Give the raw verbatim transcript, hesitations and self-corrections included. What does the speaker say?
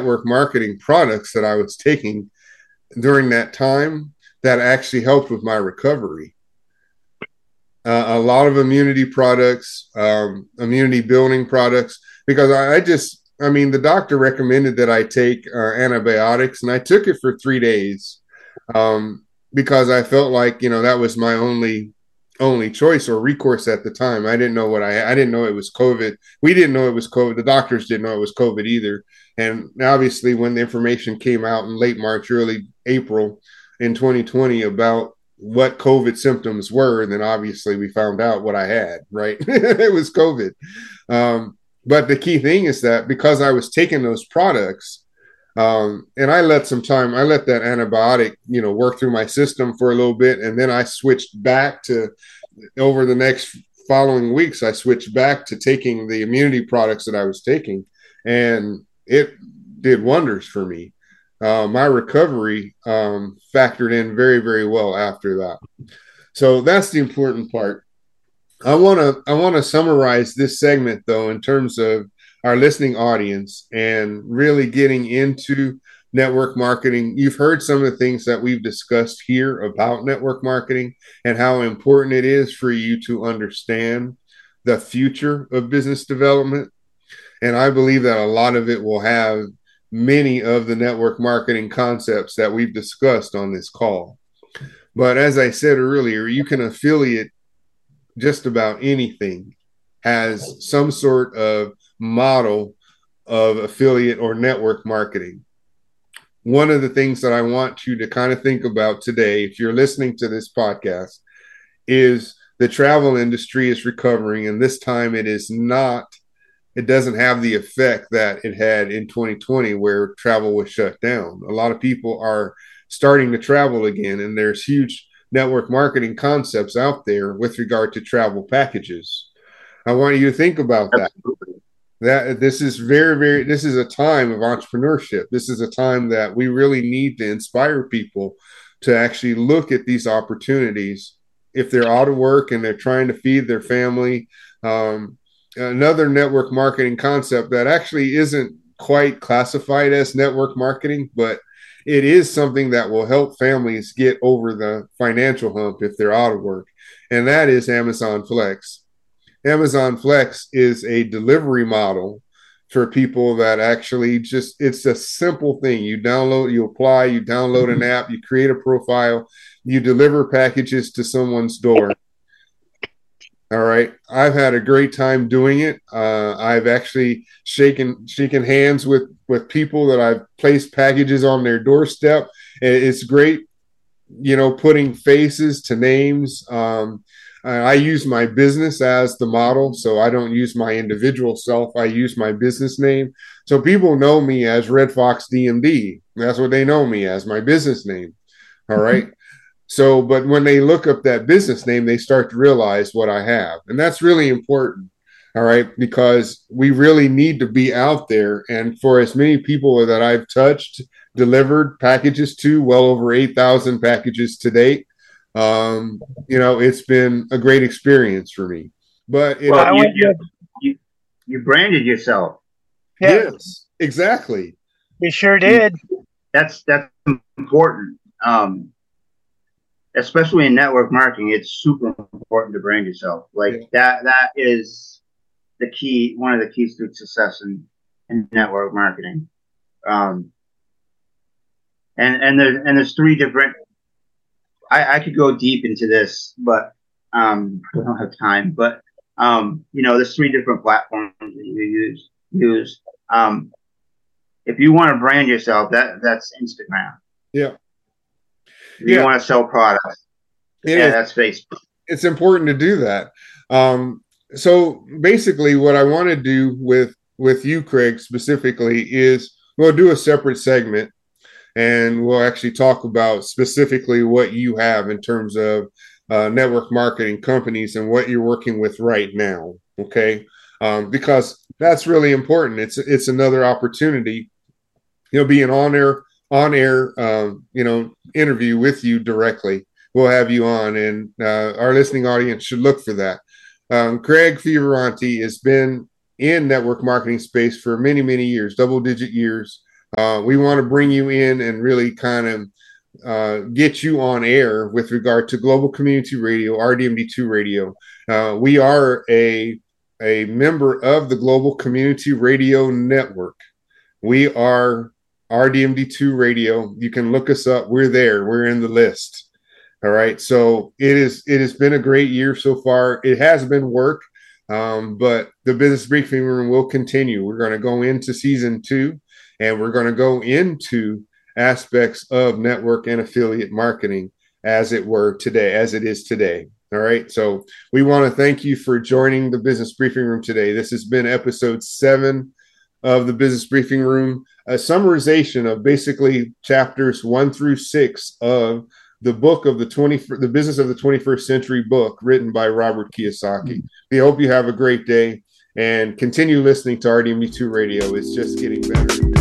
network marketing products that I was taking during that time that actually helped with my recovery. Uh, a lot of immunity products, um, immunity building products, because I, I just, I mean, the doctor recommended that I take uh, antibiotics, and I took it for three days um, because I felt like, you know, that was my only only choice or recourse at the time. I didn't know what I, I didn't know it was COVID. We didn't know it was COVID. The doctors didn't know it was COVID either. And obviously, when the information came out in late March, early April in twenty twenty about what COVID symptoms were, then obviously we found out what I had, right? It was COVID. Um, but the key thing is that because I was taking those products, um, and I let some time, I let that antibiotic, you know, work through my system for a little bit. And then I switched back to, over the next following weeks, I switched back to taking the immunity products that I was taking. And it did wonders for me. Uh, my recovery um, factored in very, very well after that. So that's the important part. I want to I want to summarize this segment, though, in terms of our listening audience and really getting into network marketing. You've heard some of the things that we've discussed here about network marketing and how important it is for you to understand the future of business development. And I believe that a lot of it will have many of the network marketing concepts that we've discussed on this call. But as I said earlier, you can affiliate just about anything, has some sort of model of affiliate or network marketing. One of the things that I want you to kind of think about today, if you're listening to this podcast, is the travel industry is recovering, and this time it is not it doesn't have the effect that it had in twenty twenty where travel was shut down. A lot of people are starting to travel again, and there's huge network marketing concepts out there with regard to travel packages. I want you to think about that. That this is very, very, this is a time of entrepreneurship. This is a time that we really need to inspire people to actually look at these opportunities. If they're out of work and they're trying to feed their family, um, another network marketing concept that actually isn't quite classified as network marketing, but it is something that will help families get over the financial hump if they're out of work. And that is Amazon Flex. Amazon Flex is a delivery model for people that actually just, it's a simple thing. You download, you apply, you download an app, you create a profile, you deliver packages to someone's door. All right. I've had a great time doing it. Uh, I've actually shaken shaken hands with, with people that I've placed packages on their doorstep. It's great, you know, putting faces to names. Um, I use my business as the model, so I don't use my individual self. I use my business name. So people know me as Red Fox D M D. That's what they know me as, my business name. All right. So, but when they look up that business name, they start to realize what I have. And that's really important. All right. Because we really need to be out there. And for as many people that I've touched, delivered packages to, well over eight thousand packages to date, um, you know, it's been a great experience for me. But it, well, you, you, you, you branded yourself. Yeah. Yes, exactly. You sure did. That's, that's important. Um, Especially in network marketing, it's super important to brand yourself. Like yeah. that, that is the key, one of the keys to success in, in network marketing. Um, and, and there's, and there's three different, I, I could go deep into this, but, um, I don't have time, but, um, you know, there's three different platforms that you use, use. Um, if you want to brand yourself, that that's Instagram. Yeah. If you yeah. want to sell products, it yeah, is. That's Facebook. It's important to do that. Um, so basically what I want to do with, with you, Craig, specifically is we'll do a separate segment and we'll actually talk about specifically what you have in terms of uh, network marketing companies and what you're working with right now. Okay. Um, because that's really important. It's, it's another opportunity, you know, being on air on air, um, you know, interview with you directly. We'll have you on, and uh, our listening audience should look for that. Um, Craig Fioravanti has been in network marketing space for many, many years, double digit years. Uh, we want to bring you in and really kind of uh, get you on air with regard to Global Community Radio, R D M D two Radio. Uh, we are a, a member of the Global Community Radio Network. We are R D M D two Radio. You can look us up. We're there. We're in the list. All right. So it is. It has been a great year so far. It has been work, um, but the Business Briefing Room will continue. We're going to go into season two, and we're going to go into aspects of network and affiliate marketing, as it were today, as it is today. All right. So we want to thank you for joining the Business Briefing Room today. This has been episode seven of the Business Briefing Room, a summarization of basically chapters one through six of the book of the twenty, the Business of the twenty-first Century book written by Robert Kiyosaki. We hope you have a great day and continue listening to R D M D two Radio. It's just getting better.